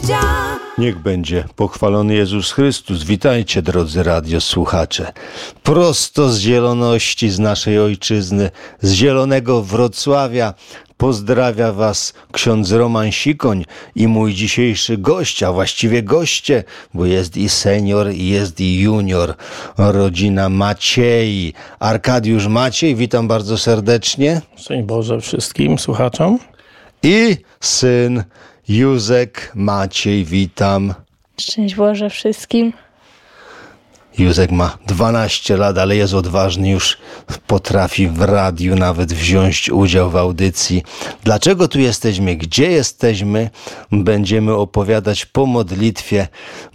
życia. Niech będzie pochwalony Jezus Chrystus. Witajcie, drodzy radiosłuchacze. Prosto z zieloności, z naszej ojczyzny, z zielonego Wrocławia pozdrawia was ksiądz Roman Sikoń i mój dzisiejszy gość, a właściwie goście, bo jest i senior, i jest i junior, rodzina Maciei. Arkadiusz Maciej, witam bardzo serdecznie. Szczęść Boże wszystkim słuchaczom. I syn Józek Maciej, witam. Szczęść Boże wszystkim. Józek ma 12 lat, ale jest odważny, już potrafi w radiu nawet wziąć udział w audycji. Dlaczego tu jesteśmy? Gdzie jesteśmy? Będziemy opowiadać po modlitwie,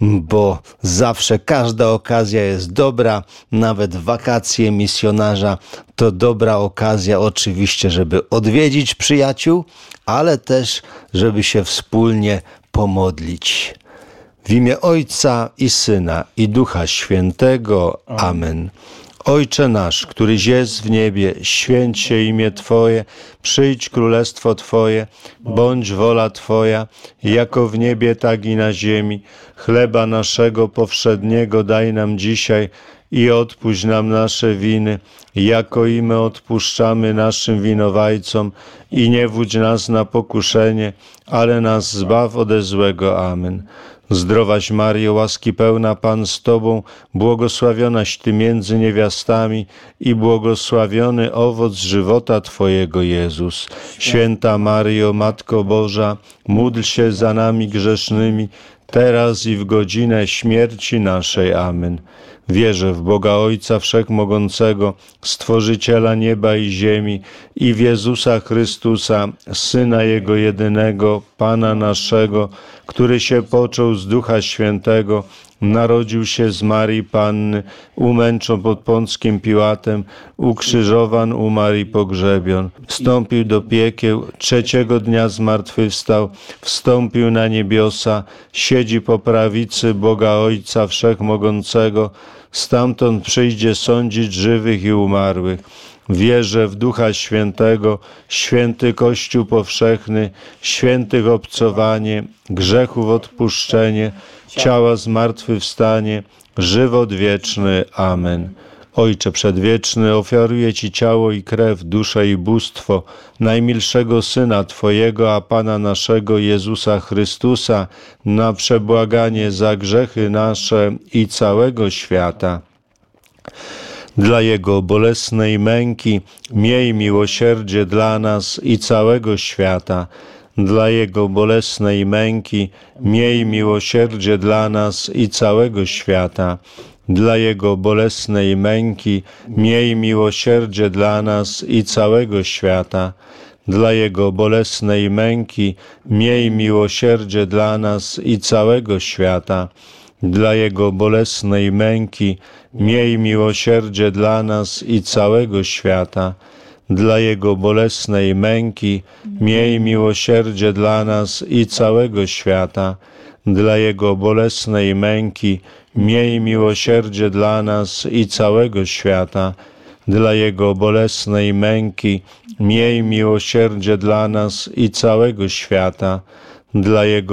bo zawsze każda okazja jest dobra, nawet wakacje misjonarza to dobra okazja oczywiście, żeby odwiedzić przyjaciół, ale też, żeby się wspólnie pomodlić. W imię Ojca i Syna i Ducha Świętego. Amen. Ojcze nasz, któryś jest w niebie, święć się imię Twoje, przyjdź królestwo Twoje, bądź wola Twoja, jako w niebie, tak i na ziemi. Chleba naszego powszedniego daj nam dzisiaj i odpuść nam nasze winy, jako i my odpuszczamy naszym winowajcom, i nie wódź nas na pokuszenie, ale nas zbaw ode złego. Amen. Zdrowaś Maryjo, łaski pełna, Pan z Tobą, błogosławionaś Ty między niewiastami i błogosławiony owoc żywota Twojego, Jezus. Święta Maryjo, Matko Boża, módl się za nami grzesznymi, teraz i w godzinę śmierci naszej. Amen. Wierzę w Boga Ojca Wszechmogącego, Stworzyciela nieba i ziemi, i w Jezusa Chrystusa, Syna Jego jedynego, Pana naszego, który się począł z Ducha Świętego, narodził się z Marii Panny, umęczon pod Pąckim Piłatem, ukrzyżowan, umarł i pogrzebion. Wstąpił do piekieł, trzeciego dnia zmartwychwstał, wstąpił na niebiosa, siedzi po prawicy Boga Ojca Wszechmogącego, stamtąd przyjdzie sądzić żywych i umarłych. Wierzę w Ducha Świętego, święty Kościół powszechny, świętych obcowanie, grzechów odpuszczenie, ciała zmartwychwstanie, żywot wieczny. Amen. Ojcze Przedwieczny, ofiaruję Ci ciało i krew, duszę i bóstwo najmilszego Syna Twojego, a Pana naszego Jezusa Chrystusa, na przebłaganie za grzechy nasze i całego świata. Dla Jego bolesnej męki miej miłosierdzie dla nas i całego świata. Dla Jego bolesnej męki miej miłosierdzie dla nas i całego świata. Dla Jego bolesnej męki miej miłosierdzie dla nas i całego świata. Dla Jego bolesnej męki miej miłosierdzie dla nas i całego świata. Dla Jego bolesnej męki miej miłosierdzie dla nas i całego świata. Dla Jego bolesnej męki miej miłosierdzie dla nas i całego świata. Dla Jego bolesnej męki miej miłosierdzie dla nas i całego świata. Dla Jego bolesnej męki miej miłosierdzie dla nas i całego świata. Dla Jego